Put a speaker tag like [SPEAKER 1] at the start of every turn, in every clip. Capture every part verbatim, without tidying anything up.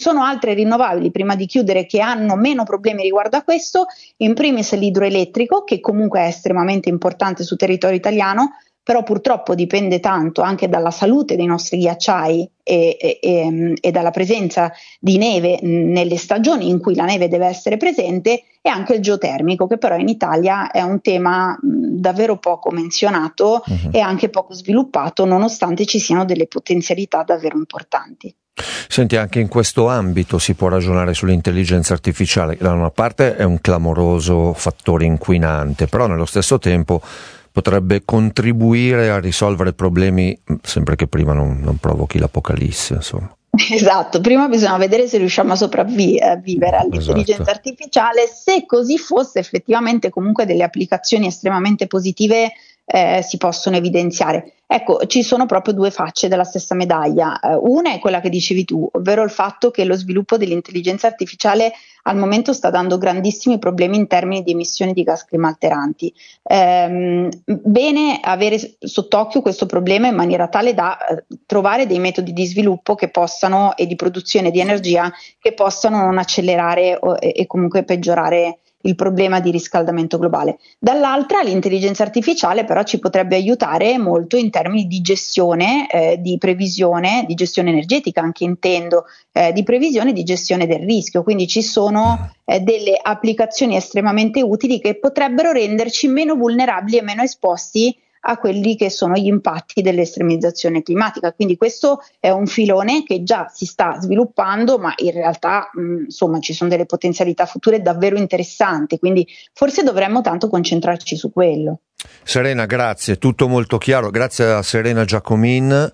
[SPEAKER 1] sono altre rinnovabili, prima di chiudere, che hanno meno problemi riguardo a questo, in primis l'idroelettrico, che comunque è estremamente importante sul territorio italiano, però purtroppo dipende tanto anche dalla salute dei nostri ghiacciai e, e, e, e dalla presenza di neve nelle stagioni in cui la neve deve essere presente, e anche il geotermico, che però in Italia è un tema mh, davvero poco menzionato uh-huh. e anche poco sviluppato, nonostante ci siano delle potenzialità davvero importanti.
[SPEAKER 2] Senti, anche in questo ambito si può ragionare sull'intelligenza artificiale, che da una parte è un clamoroso fattore inquinante, però nello stesso tempo potrebbe contribuire a risolvere problemi, sempre che prima non, non provochi l'apocalisse, insomma.
[SPEAKER 1] Esatto, prima bisogna vedere se riusciamo a sopravvivere all'intelligenza esatto. artificiale. Se così fosse, effettivamente comunque delle applicazioni estremamente positive eh, si possono evidenziare. Ecco, ci sono proprio due facce della stessa medaglia. Uh, una è quella che dicevi tu, ovvero il fatto che lo sviluppo dell'intelligenza artificiale al momento sta dando grandissimi problemi in termini di emissioni di gas climalteranti. Ehm, bene avere sott'occhio questo problema in maniera tale da uh, trovare dei metodi di sviluppo che possano e di produzione di energia che possano non accelerare o, e, e comunque peggiorare il problema di riscaldamento globale. Dall'altra, l'intelligenza artificiale però ci potrebbe aiutare molto in termini di gestione, eh, di previsione, di gestione energetica anche intendo, eh, di previsione e di gestione del rischio. Quindi ci sono eh, delle applicazioni estremamente utili che potrebbero renderci meno vulnerabili e meno esposti a quelli che sono gli impatti dell'estremizzazione climatica. Quindi questo è un filone che già si sta sviluppando, ma in realtà mh, insomma ci sono delle potenzialità future davvero interessanti, quindi forse dovremmo tanto concentrarci su quello.
[SPEAKER 2] Serena, grazie, tutto molto chiaro, grazie a Serena Giacomin. Eh,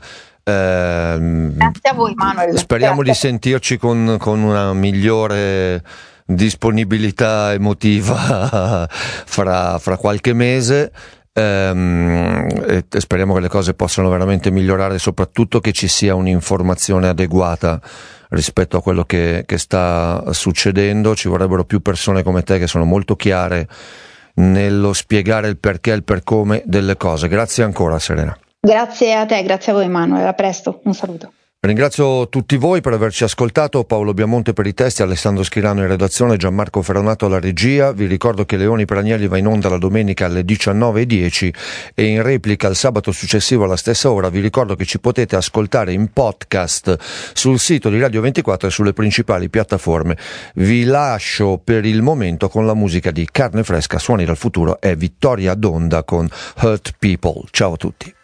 [SPEAKER 1] grazie a voi, Manuel.
[SPEAKER 2] Speriamo
[SPEAKER 1] grazie.
[SPEAKER 2] di sentirci con, con una migliore disponibilità emotiva fra, fra qualche mese. Ehm, e speriamo che le cose possano veramente migliorare, soprattutto che ci sia un'informazione adeguata rispetto a quello che, che sta succedendo. Ci vorrebbero più persone come te che sono molto chiare nello spiegare il perché e il per come delle cose. Grazie ancora, Serena.
[SPEAKER 1] Grazie a te, grazie a voi, Manuel, a presto, un saluto.
[SPEAKER 2] Ringrazio tutti voi per averci ascoltato, Paolo Biamonte per i testi, Alessandro Schirano in redazione, Gianmarco Ferronato alla regia. Vi ricordo che Leoni per Agnelli va in onda la domenica alle diciannove e dieci e in replica il sabato successivo alla stessa ora. Vi ricordo che ci potete ascoltare in podcast sul sito di Radio ventiquattro e sulle principali piattaforme. Vi lascio per il momento con la musica di Carne Fresca, Suoni dal Futuro e Vittoria Donda con Hurt People. Ciao a tutti.